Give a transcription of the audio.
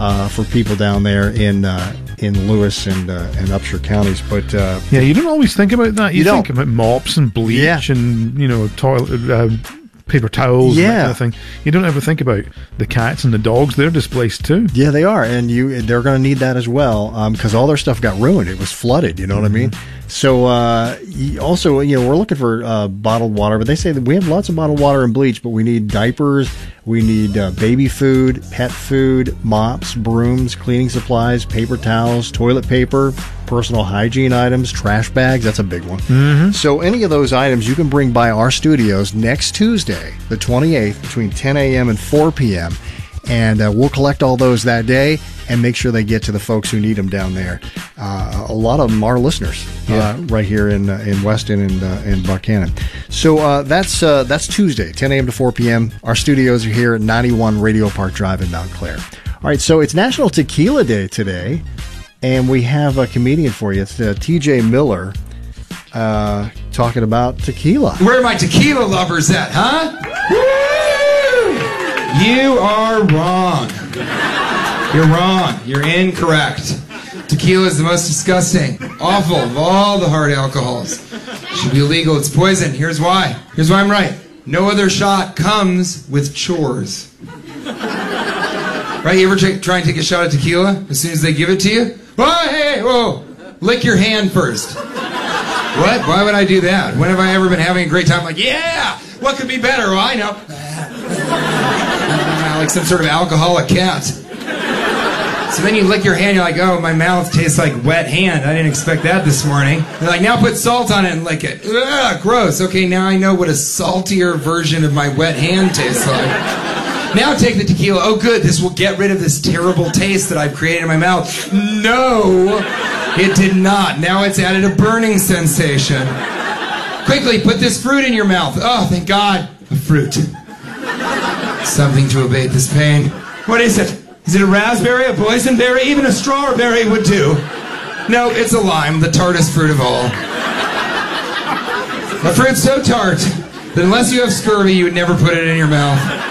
for people down there in Lewis and Upshur counties. But yeah, you don't always think about that. You think about mops and bleach and toilet paper towels and that kind of thing. You don't ever think about the cats and the dogs. They're displaced too. Yeah, they are, and they're going to need that as well because all their stuff got ruined. It was flooded. You know what I mean? So also, we're looking for bottled water, but they say that we have lots of bottled water and bleach, but we need diapers, we need baby food, pet food, mops, brooms, cleaning supplies, paper towels, toilet paper, personal hygiene items, trash bags. That's a big one. So any of those items you can bring by our studios next Tuesday, the 28th, between 10 a.m. and 4 p.m., and we'll collect all those that day and make sure they get to the folks who need them down there. A lot of them are listeners right here in Weston and Buchanan. So that's Tuesday, 10 a.m. to 4 p.m. Our studios are here at 91 Radio Park Drive in Montclair. All right, so it's National Tequila Day today, and we have a comedian for you. It's TJ Miller talking about tequila. Where are my tequila lovers at, huh? Woo! You are wrong. You're wrong. You're incorrect. Tequila is the most disgusting, awful of all the hard alcohols. It should be illegal. It's poison. Here's why. Here's why I'm right. No other shot comes with chores. Right? You ever try and take a shot of tequila as soon as they give it to you? Whoa, hey, whoa. Lick your hand first. What? Why would I do that? When have I ever been having a great time? Like, yeah, what could be better? Well, I know. Like some sort of alcoholic cat. So then you lick your hand, you're like, oh, my mouth tastes like wet hand. I didn't expect that this morning. They're like, now put salt on it and lick it. Ugh, gross. Okay, now I know what a saltier version of my wet hand tastes like. Now take the tequila. Oh, good, this will get rid of this terrible taste that I've created in my mouth. No, it did not. Now it's added a burning sensation. Quickly, put this fruit in your mouth. Oh, thank God, a fruit. Something to abate this pain. What is it? Is it a raspberry, a boysenberry? Even a strawberry would do. No, it's a lime, the tartest fruit of all. A fruit so tart that unless you have scurvy, you would never put it in your mouth.